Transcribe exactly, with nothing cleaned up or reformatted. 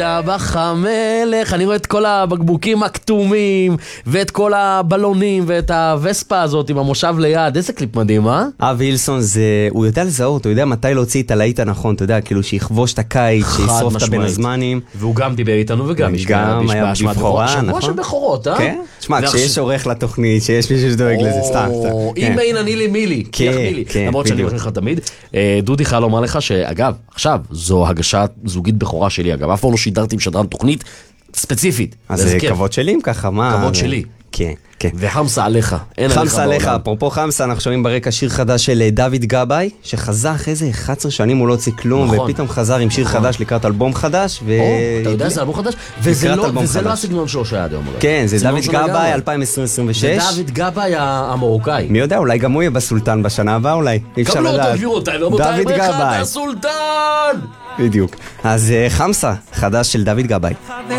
טבח המלך, אני רואה את כל הבקבוקים הכתומים ואת כל הבלונים ואת הווספה הזאת עם המושב ליד. איזה קליפ מדהים, אה? אבי הילסון זה, הוא יודע לזהות, הוא יודע מתי להוציא את הלהיט הנכון, אתה יודע, כאילו שיכבוש את הקיץ, שישרוף את הבין הזמנים. והוא גם דיבר איתנו וגם גם היה בבחורה, שבוע של בחורות, אה? כן? תשמע, כשיש עורך לתוכנית, שיש מישהו שדואג לזה, סתם. אם אין אני לי מילי, יחמיא לי. למרות שאני מחליך לך תמיד. דודי חייל אומר לך שאגב, עכשיו, זו הגשה זוגית בכורה שלי, אגב, אף פעם לא שידרתי עם שדרן תוכנית ספציפית. אז זה כבוד שלי אם ככה, מה? כבוד שלי. כן, כן. וחמסה עליך. חמסה עליך, אפרופו חמסה, אנחנו שומעים ברקע שיר חדש של דוד גבאי, שחזר אחרי זה אחת עשרה שנים הוא לא הוציא כלום, ופתאום חזר עם שיר חדש לקראת אלבום חדש. אתה יודע, זה אלבום חדש? וזה לא הסגנון שלו שהיה עד היום. כן, זה דוד גבאי אלפיים עשרים ושש. זה דוד גבאי המרוקאי. מי יודע, אולי גם הוא יהיה בסולטן בשנה הבאה אולי. גם לא תביאו אותי, לא מותיים אחד, הסולטן! בדיוק. אז חמסה, חדש של דוד גבאי.